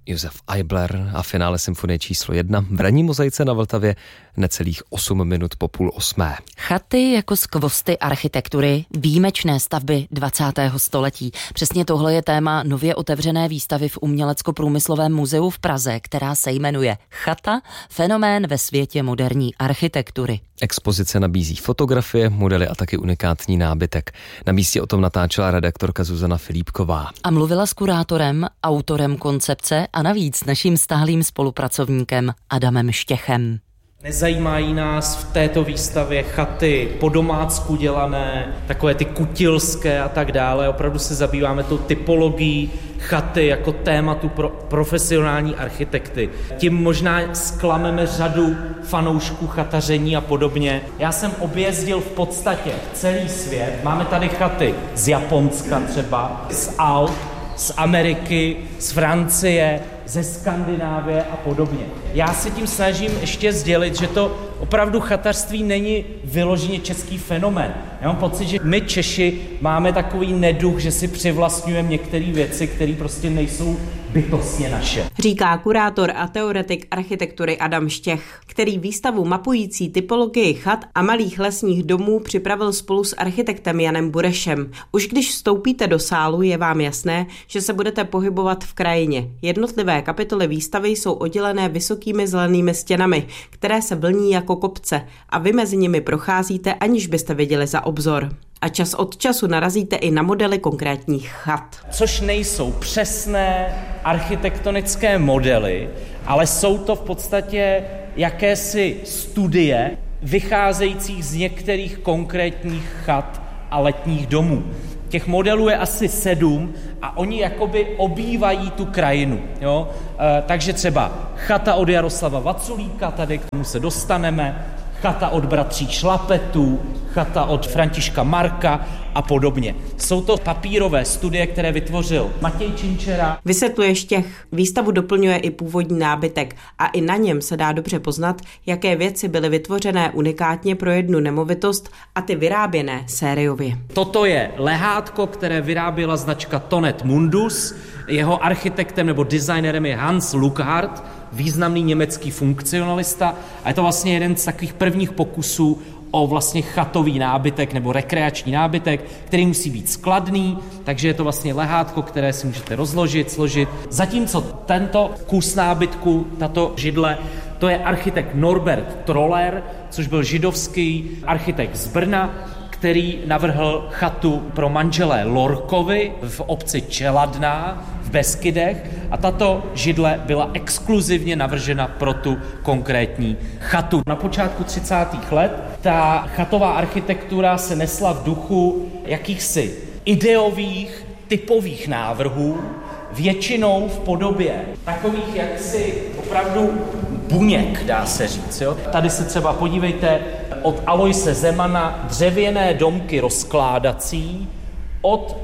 Josef Eibler a finále symfonie číslo 1 v ranní mozaice na Vltavě necelých 8 minut po 7:30. Chaty jako skvosty architektury, výjimečné stavby 20. století. Přesně tohle je téma nově otevřené výstavy v Umělecko-průmyslovém muzeu v Praze, která se jmenuje Chata, fenomén ve světě moderní architektury. Expozice nabízí fotografie, modely a taky unikátní nábytek. Na místě o tom natáčela redaktorka Zuzana Filipková. A mluvila s kurátorem, autorem koncepce a navíc naším stálým spolupracovníkem Adamem Štěchem. Nezajímají nás v této výstavě chaty po domácku dělané, takové ty kutilské a tak dále. Opravdu se zabýváme tou typologií chaty jako tématu pro profesionální architekty. Tím možná zklameme řadu fanoušků chataření a podobně. Já jsem objezdil v podstatě celý svět. Máme tady chaty z Japonska třeba, z Alp, z Ameriky, z Francie, ze Skandinávie a podobně. Já se tím snažím ještě sdělit, že to opravdu chatařství není vyloženě český fenomén. Já mám pocit, že my Češi máme takový neduch, že si přivlastňujeme některé věci, které prostě nejsou bytostně naše. Říká kurátor a teoretik architektury Adam Štěch, který výstavu mapující typologii chat a malých lesních domů připravil spolu s architektem Janem Burešem. Už když vstoupíte do sálu, je vám jasné, že se budete pohybovat v krajině. Jednotlivé kapitoly výstavy jsou oddělené vysokými zelenými stěnami, které se vlní jako kopce a vy mezi nimi procházíte, aniž byste viděli za obzor. A čas od času narazíte i na modely konkrétních chat. Což nejsou přesné architektonické modely, ale jsou to v podstatě jakési studie vycházejících z některých konkrétních chat a letních domů. Těch modelů je asi 7 a oni jakoby obývají tu krajinu. Jo? Takže třeba chata od Jaroslava Vaculíka, tady k tomu se dostaneme, chata od bratří Šlapetů, chata od Františka Marka a podobně. Jsou to papírové studie, které vytvořil Matěj Činčera. Vysvětluje Štěch, výstavu doplňuje i původní nábytek a i na něm se dá dobře poznat, jaké věci byly vytvořené unikátně pro jednu nemovitost a ty vyráběné sériově. Toto je lehátko, které vyráběla značka Tonet Mundus. Jeho architektem nebo designerem je Hans Lughardt, významný německý funkcionalista a je to vlastně jeden z takových prvních pokusů o vlastně chatový nábytek nebo rekreační nábytek, který musí být skladný, takže je to vlastně lehátko, které si můžete rozložit, složit. Zatímco tento kus nábytku, tato židle, to je architekt Norbert Troller, což byl židovský architekt z Brna, který navrhl chatu pro manželé Lorkovi v obci Čeladná v Beskydech a tato židle byla exkluzivně navržena pro tu konkrétní chatu. Na počátku 30. let ta chatová architektura se nesla v duchu jakýchsi ideových, typových návrhů, většinou v podobě takových jaksi opravdu buněk, dá se říct. Jo? Tady se třeba podívejte od Aloise Zemana dřevěné domky rozkládací od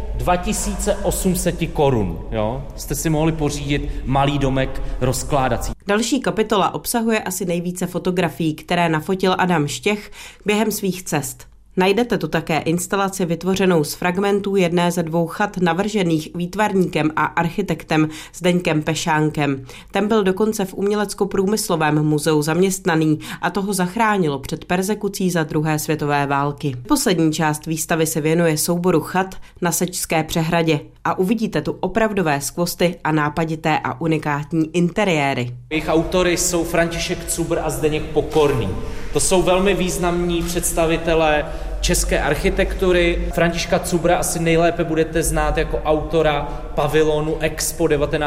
2800 korun. Jo? Jste si mohli pořídit malý domek rozkládací. Další kapitola obsahuje asi nejvíce fotografií, které nafotil Adam Štěch během svých cest. Najdete tu také instalaci vytvořenou z fragmentů jedné ze 2 chat navržených výtvarníkem a architektem Zdeňkem Pešánkem. Ten byl dokonce v Umělecko-průmyslovém muzeu zaměstnaný a toho zachránilo před perzekucí za 2. světové války. Poslední část výstavy se věnuje souboru chat na Sečské přehradě a uvidíte tu opravdové skvosty a nápadité a unikátní interiéry. Jejich autory jsou František Cubr a Zdeněk Pokorný. To jsou velmi významní představitelé české architektury. Františka Cubra asi nejlépe budete znát jako autora pavilonu Expo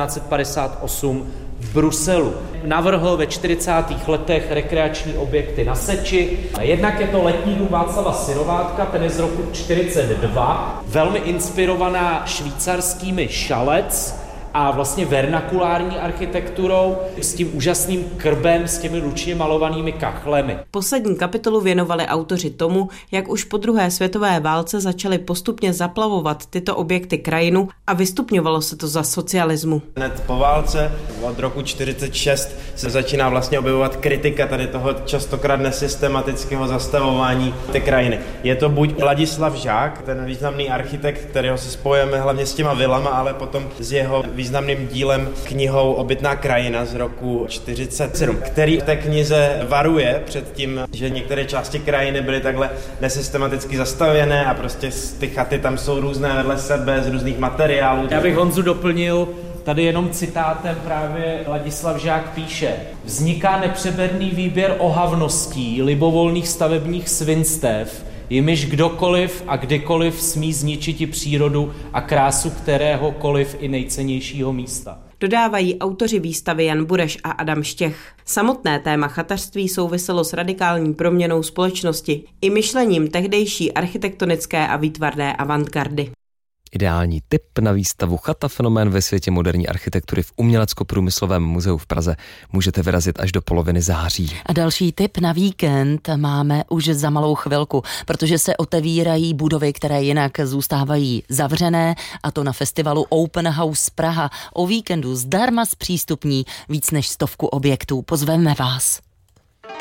1958 v Bruselu. Navrhl ve 40. letech rekreační objekty na Seči. Jednak je to letní dům Václava Syrovátka, ten je z roku 1942, velmi inspirovaná švýcarskými šalec a vlastně vernakulární architekturou s tím úžasným krbem, s těmi ručně malovanými kachlemi. Poslední kapitolu věnovali autoři tomu, jak už po 2. světové válce začaly postupně zaplavovat tyto objekty krajinu a vystupňovalo se to za socialismu. Hned po válce od roku 1946 se začíná vlastně objevovat kritika tady toho častokrát nesystematického zastavování té krajiny. Je to buď Ladislav Žák, ten významný architekt, kterého se spojujeme hlavně s těma vilama, ale potom z jeho významným dílem knihou Obytná krajina z roku 1947, který v té knize varuje před tím, že některé části krajiny byly takhle nesystematicky zastavěné a prostě ty chaty tam jsou různé vedle sebe z různých materiálů. Já bych Honzu doplnil tady jenom citátem, právě Ladislav Žák píše: vzniká nepřeberný výběr ohavností, libovolných stavebních svinstev, jimiž kdokoliv a kdykoliv smí zničiti přírodu a krásu kteréhokoliv i nejcennějšího místa. Dodávají autoři výstavy Jan Bureš a Adam Štěch. Samotné téma chatařství souviselo s radikální proměnou společnosti i myšlením tehdejší architektonické a výtvarné avantgardy. Ideální tip na výstavu Chata fenomén ve světě moderní architektury v Umělecko-průmyslovém muzeu v Praze můžete vyrazit až do poloviny září. A další tip na víkend máme už za malou chvilku, protože se otevírají budovy, které jinak zůstávají zavřené, a to na festivalu Open House Praha. O víkendu zdarma zpřístupní víc než 100 objektů. Pozveme vás.